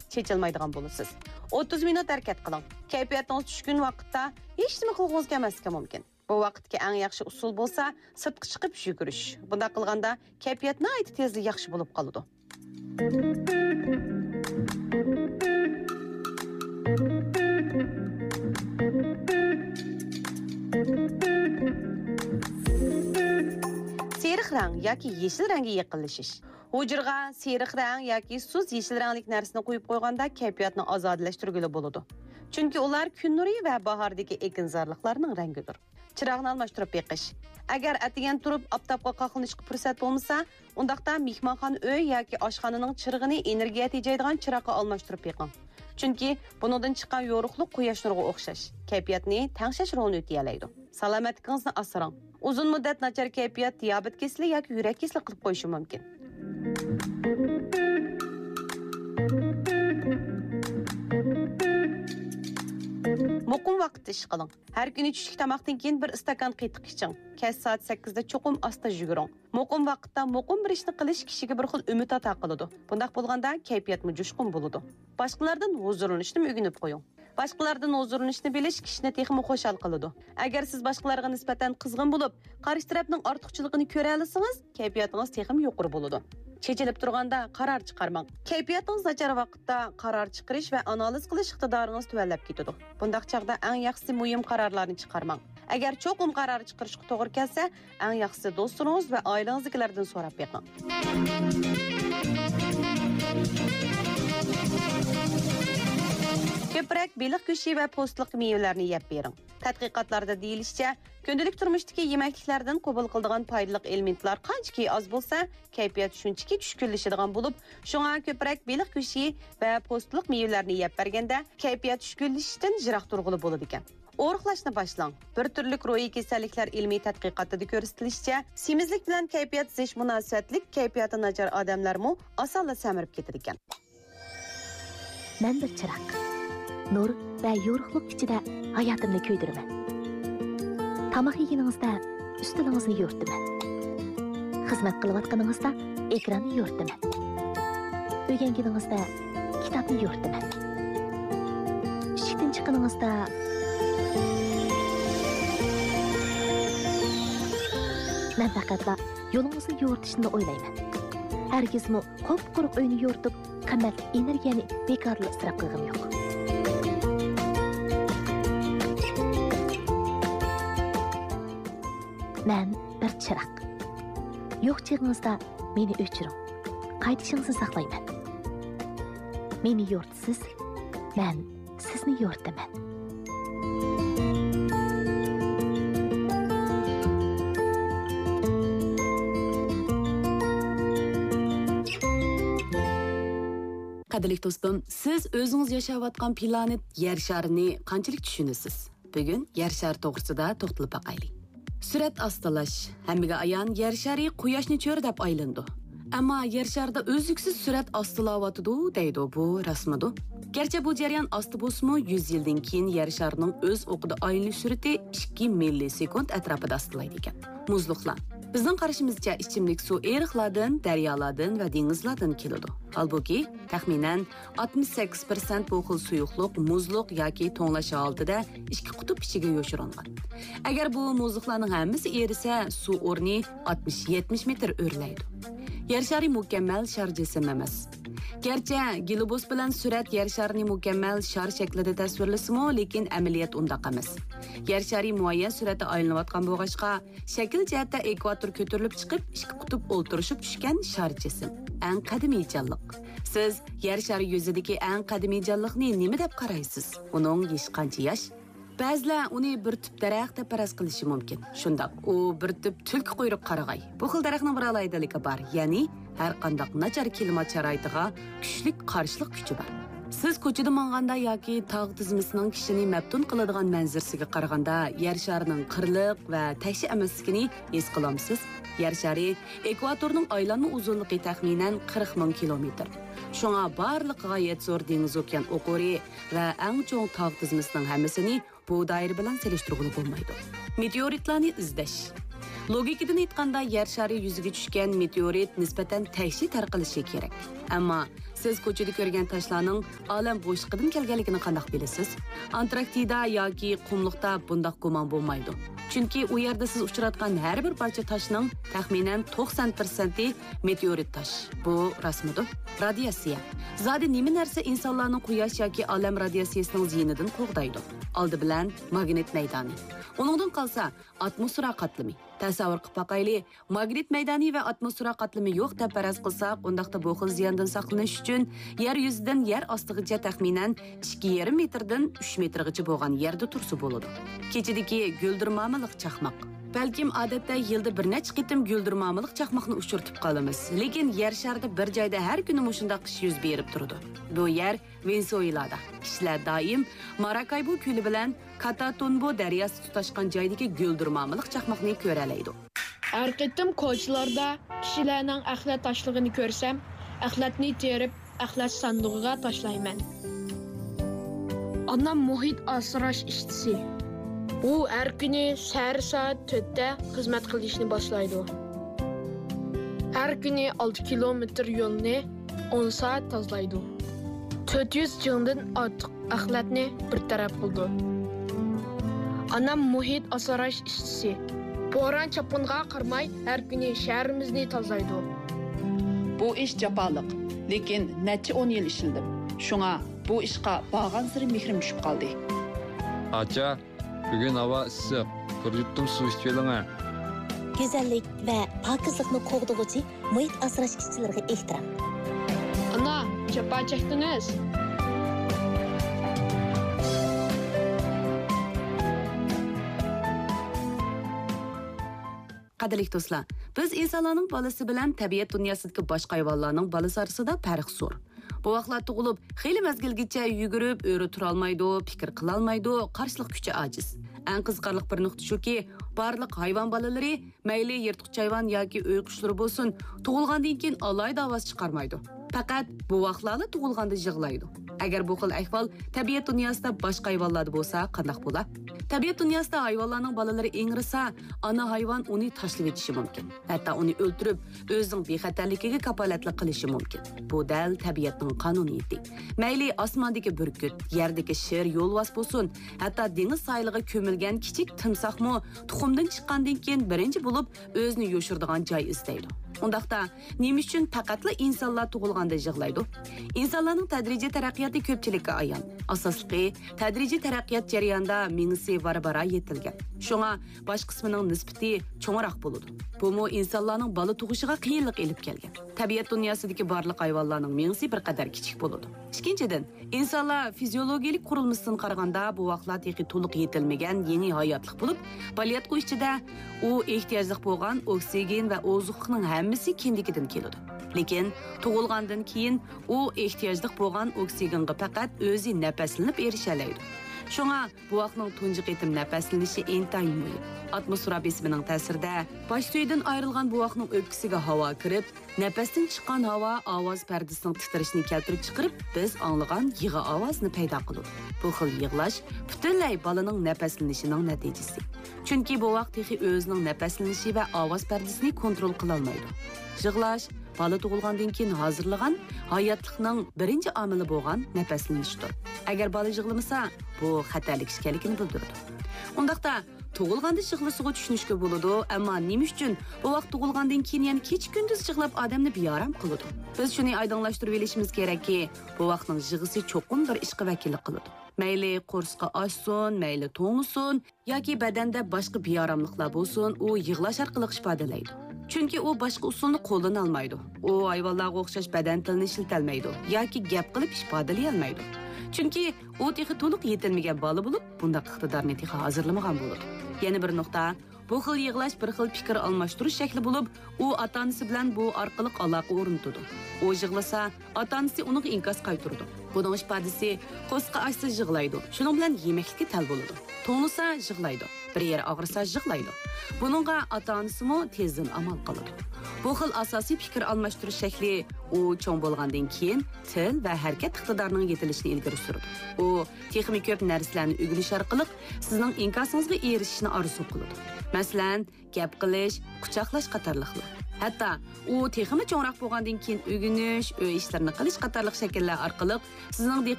chechilmaydigan bo'lasiz. 30 minut harakat qiling. Kayfiyatingiz tushgan vaqtda hech nima qilg'ingiz kelmasligi mumkin. Bu vaqtga eng yaxshi usul bo'lsa, sirtqa chiqib yugurish. Bunday qilganda kayfiyatni aytib tezlik yaxshi bo'lib qoladi. Seriq rang yoki yeshil rangga yaqinlashish. Hujurga seriq rang yoki suz yeshil ranglik narsani qo'yib qo'yganda kayfiyatni ozodlashtirguli bo'ladi. Chunki ular kun nuri va bahordagi ekinzorliqlarning rangidir. Chiroqni almashtirib beqish. Agar atigan turib oftobga qoqilishga fursat bo'lmasa, undaqda mehmonxona uy yoki oshxonaning chirig'ini energiya tejaydigan chiroqqa almashtirib beqing. Chunki bundan chiqqan yorug'lik quyosh nuriga o'xshash, kayfiyatni tangshash rolini o'tayolaydi. Salomatligingizni asrang. Uzun muddat nachar kayfiyat diabet kasali yoki yurak kasali qilib qo'yishi mumkin. Muqim vaqt ish qiling. Har kuni tushlik tomoqdan keyin bir stakan qatiq iching. Kech soat 8 da cho'qim asta yuguring. Muqim vaqtda muqim bir ishni qilish kishiga bir xil umid ato qiladi. Bundaq bo'lganda kayfiyat mujishqin bo'ladi. Boshqalardan huzurlanishni o'rganib qo'ying. Boshqalardan huzurlanishni bilish kishini texmi xo'shal qiladi. Agar siz boshqalarga nisbatan qizg'in bo'lib, qarshi tarafning ortiqchiligini ko'ra olsangiz, kayfiyatingiz texmi yuqori bo'ladi. Chechilib turganda qaror chiqarmang. Kayfiyatingiz nachar vaqtda qaror chiqarish va analiz qilish iqtidoringiz tuvanlab ketadi. Bundaq chaqda eng yaxshi muhim qarorlarni chiqarmang. Agar cho'qim qaror chiqarishga to'g'ri kelsa, eng yaxshi do'stingiz va oilangizdagilardan so'rab beqing. Ko'proq beliq go'shti va po'stliq mevalarni yeb bering. Tadqiqotlarda deyilishicha, kundalik turmushdagi yemekliklardan qabul qiladigan foydali elementlar qanchaki oz bo'lsa, kayfiyat shunchaki tushkunlashadigan bo'lib, shunga ko'proq beliq go'shti va po'stliq mevalarni yeb berganda kayfiyat tushkunlashishdan jiroq turg'ili bo'ladi ekan. O'riqlashni boshlang. Bir turli ruhiy kasalliklar ilmiy tadqiqotida ko'rsatilishicha, semizlik bilan kayfiyat zish munosabatlik kayfiyati nachar odamlarmi osonla samirib ketadi ekan. Men bir chiroq. Nur va yorug'lik ichida hayotimni ko'ydiraman. Tamoq yeganingizda ustilingizni yo'rtaman. Xizmat qilayotganingizda ekranni yo'rtaman. O'rganganingizda kitobni yo'rtaman. Ishdan chiqqaningizda men faqatla yo'lingizni yo'rtishni o'ylayman. Hargizmi qop-quruq uyni yo'rtib, qimmatli energiyani bekorli isrof qilgim yo'q. Men bir chiroq. Yo'q chig'ingizda meni o'chiring. Qaytishingizni saqlayman. Meni yo'rtisiz, men sizni yo'rtaman. Qadrli do'stim, siz o'zingiz yashayotgan planet Yer sharini qanchalik tushunasiz? Bugun Yer shari to'g'risida to'xtalib baqaylik. Surat ostilash, hammaga ayon Yer shari quyoshni cho'ri deb aylandi. Ammo Yer sharida o'zliksiz surat ostilayotdi deydi bu rasmida. Gerçi bu jarayon osti bo'lsa-mu 100 yildan keyin Yer sharining o'z o'qida aylanish surati 2 millisekund atrofida ostilaydi ekan. Muzliqlar. Bizning qarashimizcha ichimlik suv eriqlardan, daryolardan va dengizlardan keladi. Halbuki taxminan 68% bu xil suyuqlik muzliq yoki to'nglash holatida ikki qutb ichiga yoshirilgan. Agar bu muzliqlarning hammasi erisa, suv o'rni 60-70 metr o'rlaydi. Yer shari mukammal shar jisim emas. Gerçi Gilobos bilan surat Yer sharini mukammal shar shaklida tasvirlasimi, lekin amaliyot undaq emas. Yer shari muayyan suratda aylanayotgan bo'lg'achqa, shakl jihatda ekvator ko'tarilib chiqib, ikki qutb o'ltirishib tushgan shar jisim. Eng qadimiy jonliq. Siz Yer shari yuzidagi eng qadimiy jonliqni nima deb qaraysiz? Uning yoshi qancha yosh? Ba'zilar uni bir tip daraxt deb faraz qilishi mumkin. Shundaq, u bir tip tulki quyruq qarag'ay. Bu xil daraxtning bir alaydaligi bor, ya'ni har qanday nachar klimat sharoitiga kuchli qarshilik kuchi bor. Siz ko'chada manganda yoki tog' tizmasining kishini maftun qiladigan manzarasiga qaraganda Yer sharining qirliq va tashi emasligini his qilamsiz. Yer shari ekvatorning aylanma uzunligi taxminan 40 ming kilometr. Shunga barliq g'oyat zo'r dengiz okean o'qori va eng cho'ng tog' tizmasining hammasini bu doira bilan selishtirib bo'lmaydi. Meteoritlarni izlash. Logikadan aytganda Yer shari yuziga tushgan meteorit nisbatan tashli tarqalishi kerak. Ammo Siz ko'chada ko'rgan toshlarning olam bo'shligidan kelganligini qanday bilasiz? Antarktida yoki qumliqda bundaq gumon bo'lmaydi. Chunki u yerda siz uchratgan har bir parcha toshning taxminan 90% meteorit tosh. Bu rasmidir. Radiatsiya. Zodi nima narsa insonlarning quyosh yoki olam radiatsiyasining ziynidan qo'g'daydi? Oldi bilan magnit maydoni. Uningdan qolsa atmosfera qatlami. Tasavvur qilib boqayli, magnit maydoni va atmosfera qatlami yo'q deb faraz qilsak, undaqda bu xil ziyondan saqlanish uchun yer yuzidan yer ostigacha taxminan 2,5 metrdan 3 metrgacha bo'lgan yerda tursa bo'ladi. Kechidagi guldirmamiliq chaqmoq. Balkim odatda yilda bir necha qitim guldirmamiliq chaqmoqni uchirtib qolamiz. Lekin yer sharida bir joyda har kuni mushundaq qish yuz berib turadi. Bu yer Venezuelada. Kishilar doim Maracaibo ko'li bilan Catatumbo daryosi tutashgan joydagi guldirmamiliq chaqmoqni ko'ralaydi. Har qitim ko'chalarda kishilarning axlat tashlig'ini ko'rsam, axlatni terib, axlat sandig'iga tashlayman. Anam muhit asrash ishchisi. U har kuni soat 4da xizmat qilishni boshlaydi. Har kuni 6 kilometr yo'lni 10 soat tozalaydi. 400 jingdan ortiq axlatni bir taraf qildi. Anam muhit asrash ishchisi. Bo'ron chapinga qarmay har kuni shahrimizni tozalaydi. Bu ish jafoliq, lekin necha 10 yil ishildim. Shunga bu ishqa bag'an siri mehrim tushib qoldi. Acha, bugun havo issiq. Bir yuttum suv ichib keling. Go'zallik va pokizlikni qo'g'dug'uchi muhit asrash ishchilariga ehtirom. Ana, chapa chekdingiz. Qadrli do'stlar, biz insonlarning bolasi bilan tabiat dunyosidagi boshqa hayvonlarning bolasi orasida farq zo'r. Bu vaqtlar tug'ilib, xeyli mazgilgacha yugurib, o'ri tura olmaydi, fikr qila olmaydi, qarshilik kuchi ojiz. Eng qiziqarli bir nuqta shuki, barliq hayvon bolalari, mayli yirtqich hayvon yoki uy qushlari bo'lsin, tug'ilgandan keyin alayda ovoz chiqarmaydi. Faqat bu vaqtlarda tug'ilganda yig'laydi. Agar bu xil ahvol tabiat dunyosida boshqa hayvonlarda bo'lsa, qanday bo'lar? Tabiat dunyosida hayvonlarning bolalari ingrisa, ana hayvon uni tashlab etishi mumkin. Hatto uni o'ldirib, o'zining bexatarligiga kafolatlik qilishi mumkin. Bu dal tabiatning qonuniyati. Mayli osmondagi burgut, yerdagi sher, yo'lvos bo'lsin, hatto dengiz soyiliga ko'milgan kichik timsohmi tuxumdan chiqqandan keyin birinchi bo'lib o'zini yo'shiradigan joy istaydi. Undaqda nima uchun faqatla insonlar tug'ilganda yig'laydi? Insonlarning tadrijiy taraqqiyoti ko'pchilikka ayon. Asosligi, tadrijiy taraqqiyot jarayonida mingisi bora-bora yetilgan. Shunga bosh qismining nisbati cho'ngroq bo'ladi. Bu insonlarning bola tug'ishiga qiyinlik elib kelgan. Tabiat dunyosidagi barliq hayvonlarning mingisi bir qadar kichik bo'ladi. Ikkinchidan, insonlar fiziologik qurilmasidan qaraganda bu vaqtlarda to'liq yetilmagan yangi hayotlik bo'lib, baliyatqu ichida u ehtiyojli bo'lgan oksigen va ozuqning hammasi kendikidan keladi. Lekin tug'ilgandan keyin u ehtiyojli bo'lgan oksigenga faqat o'zi nafaslanib erisha oladi. Shunga bu vaqtning tunji qitim nafaslanishi intayin muhim. Atmosfera besimining ta'sirida bosh suyidan ayrilgan bu vaqtning o'pkisiga havo kirib, nafasdan chiqqan havo ovoz pardasining titrashini keltirib chiqarib, biz anglagan yig'i ovozni paydo qiladi. Bu xil yig'lash butunlay bolaning nafaslanishining natijasi. Chunki bu vaqt o'zining nafaslanishi va ovoz pardasini kontrol qila olmaydi. Yig'lash bola tug'ilgandan keyin hozirlagan hayotlikning birinchi omili bo'lgan nafaslanishdir. Agar bola yig'lamasa, bu xatarlik ekanligini bildiradi. Undaqda tug'ilganda yig'lashga tushunishga bo'ladi, ammo nima uchun bu vaqt tug'ilgandan keyin yana kech kunduz yig'lab odamni beoram qiladi? Biz shuni oydinlashtirib olishimiz kerakki, bu vaqtning yig'isi cho'qim bir ishga vakillik qiladi. Mayli qo'rsqa ochsin, mayli to'ngsin yoki badanda boshqa beoramliklar bo'lsin, u yig'lash orqali ifodalaydi. Chunki u boshqa usulni qo'ldan olmaydi. U hayvonlarga o'xshash badan tilini ishlatolmaydi yoki gap qilib ifodalay olmaydi. Chunki u texi to'liq yetilmagan bola bo'lib, bunday iqtidorni texi hozirlamagan bo'ladi. Yana bir nuqta, bu xil yig'lash bir xil fikr almashtirish shakli bo'lib, u ota-onasi bilan bu orqali aloqa o'rnatadi. U yig'lasa, ota-onasi uni inkas qaytaradi. Buning ifodasi qo'sqa ochsa yig'laydi. Shuning bilan yemeklikka tal bo'ladi. To'nisa yig'laydi. Bir yer og'risa yig'laydi. Buningga ota-onasimi tezdan amal qiladi. Bu xil asosiy fikr almashtirish shakli u cho'ng bo'lgandan keyin til va harakat iqtidorining yetilishini ilgari suradi. U texnik ko'p narsalarni o'rganish orqali sizning inkosingizga erishishni orzu qiladi. Masalan, gap qilish, quchoqlash qatorliqlar. Hatta u texmi cho'ngroq bo'lgandan keyin o'g'inish, uy ishlarini qilish qatorliq shakllar orqali sizning